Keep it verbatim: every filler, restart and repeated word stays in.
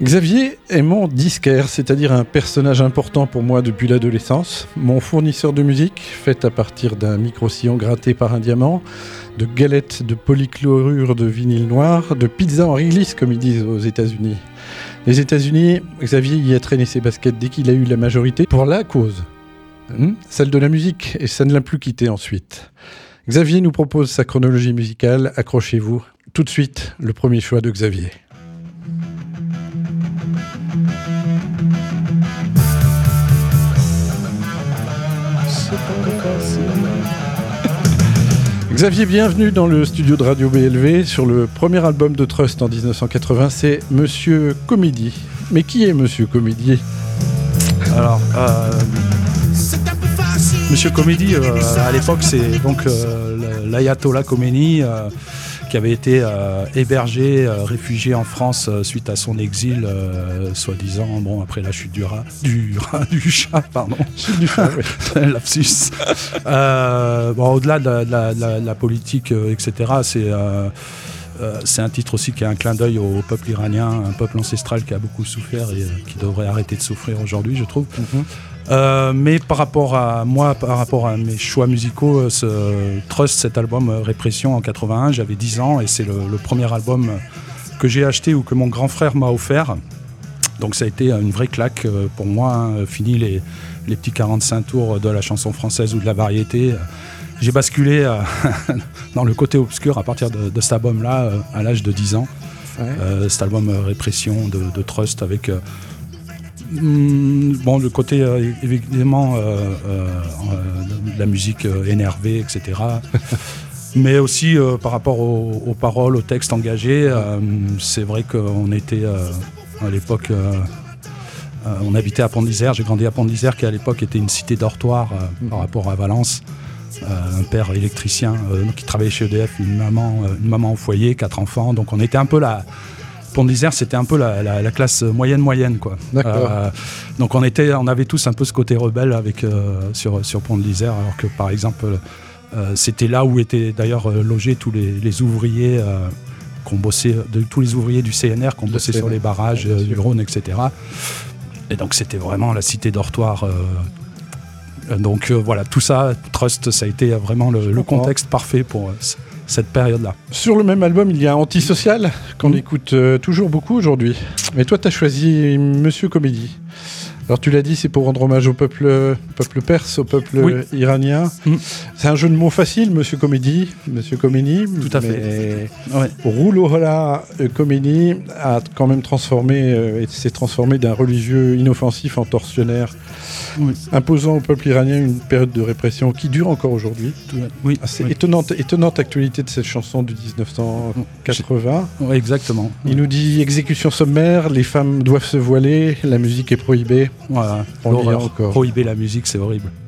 Xavier est mon disquaire, c'est-à-dire un personnage important pour moi depuis l'adolescence. Mon fournisseur de musique, fait à partir d'un micro-sillon gratté par un diamant, de galettes de polychlorure de vinyle noir, de pizza en réglisse, comme ils disent aux États-Unis. Les États-Unis, Xavier y a traîné ses baskets dès qu'il a eu la majorité pour la cause, hum, celle de la musique, et ça ne l'a plus quitté ensuite. Xavier nous propose sa chronologie musicale, accrochez-vous. Tout de suite, le premier choix de Xavier. Xavier, bienvenue dans le studio de Radio B L V sur le premier album de Trust en dix-neuf cent quatre-vingts, c'est Monsieur Comédie. Mais qui est Monsieur Comédie ? Alors, euh, Monsieur Comédie, euh, à l'époque, c'est donc euh, l'ayatollah Khomeini euh, qui avait été euh, hébergé, euh, réfugié en France euh, suite à son exil, euh, soi-disant, bon, après la chute du rat, du rat, du chat, pardon. Chute du chat, oui. Lapsus. Euh, bon, au-delà de la, de la, de la, de la politique, euh, et cetera, c'est, euh, euh, c'est un titre aussi qui a un clin d'œil au peuple iranien, un peuple ancestral qui a beaucoup souffert et euh, qui devrait arrêter de souffrir aujourd'hui, je trouve. Mm-hmm. Euh, mais par rapport à moi, par rapport à mes choix musicaux, ce Trust, cet album Répression en quatre-vingt-un, j'avais dix ans et c'est le, le premier album que j'ai acheté ou que mon grand frère m'a offert. Donc ça a été une vraie claque pour moi, hein. Fini les, les petits quarante-cinq tours de la chanson française ou de la variété. J'ai basculé euh, dans le côté obscur à partir de, de cet album-là, euh, à l'âge de dix ans. Ouais. Euh, cet album Répression de, de Trust avec... Euh, Bon, le côté euh, évidemment euh, euh, de la musique euh, énervée, et cetera. Mais aussi euh, par rapport aux, aux paroles, aux textes engagés, euh, c'est vrai qu'on était euh, à l'époque, euh, euh, on habitait à Pont d'Isère. J'ai grandi à Pont d'Isère, qui à l'époque était une cité dortoir euh, par rapport à Valence. Euh, un père électricien euh, qui travaillait chez E D F, une maman, euh, une maman au foyer, quatre enfants. Donc on était un peu là. Pont d'Isère, c'était un peu la, la, la classe moyenne-moyenne, quoi. D'accord. Euh, donc on, était, on avait tous un peu ce côté rebelle avec, euh, sur, sur Pont d'Isère, alors que par exemple, euh, c'était là où étaient d'ailleurs logés tous les, les ouvriers euh, qu'on bossait, de, tous les ouvriers du C N R qu'on bossait sur les barrages euh, du Rhône, et cetera. Et donc c'était vraiment la cité dortoir. Euh, donc euh, voilà, tout ça, Trust, ça a été vraiment le, le contexte parfait pour... Euh, cette période-là. Sur le même album, il y a Antisocial, qu'on mmh. écoute euh, toujours beaucoup aujourd'hui. Mais toi, tu as choisi Monsieur Comédie. Alors, tu l'as dit, c'est pour rendre hommage au peuple, peuple perse, au peuple oui. iranien. Mmh. C'est un jeu de mots facile, Monsieur Comédie, Monsieur Khomeini. Tout à fait. Ouais. Rouhollah Khomeini a quand même transformé, euh, et s'est transformé d'un religieux inoffensif en tortionnaire, oui. imposant au peuple iranien une période de répression qui dure encore aujourd'hui. Oui. C'est oui. étonnante, étonnante actualité de cette chanson de dix-neuf cent quatre-vingts. Oui, exactement. Il nous dit exécution sommaire, les femmes doivent se voiler, la musique est prohibée. Voilà. On encore. Prohiber la musique, c'est horrible.